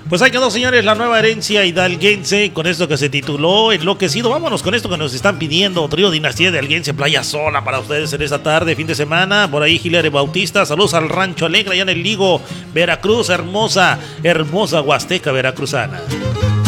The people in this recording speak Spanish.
Pues ahí quedó, señores, la nueva herencia hidalguense con esto que se tituló Enloquecido. Vámonos con esto que nos están pidiendo. Trío Dinastía de Alguense, Playa Sola para ustedes en esta tarde, fin de semana. Por ahí Hilario Bautista, saludos al Rancho Alegre allá en el Ligo, Veracruz, hermosa, hermosa Huasteca veracruzana.